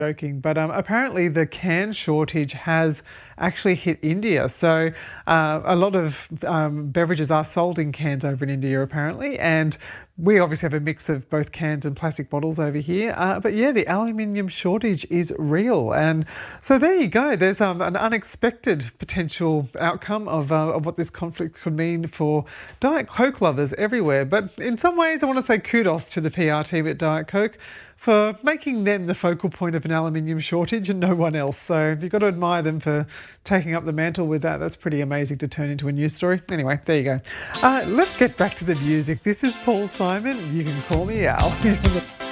Joking, but apparently the can shortage has actually hit India. So a lot of beverages are sold in cans over in India apparently, and we obviously have a mix of both cans and plastic bottles over here. But yeah, the aluminium shortage is real, and so there you go. There's an unexpected potential outcome of what this conflict could mean for Diet Coke lovers everywhere. But in some ways, I want to say kudos to the PR team at Diet Coke for making them the focal point of an aluminium shortage and no one else. So you've got to admire them for taking up the mantle with that. That's pretty amazing to turn into a news story. Anyway, there you go. Let's get back to the music. This is Paul Simon. You can call me Al.